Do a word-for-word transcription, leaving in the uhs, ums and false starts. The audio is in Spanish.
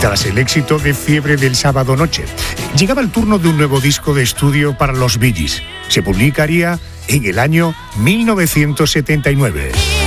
Tras el éxito de Fiebre del sábado noche, llegaba el turno de un nuevo disco de estudio para los Bee Gees. Se publicaría en el año mil novecientos setenta y nueve.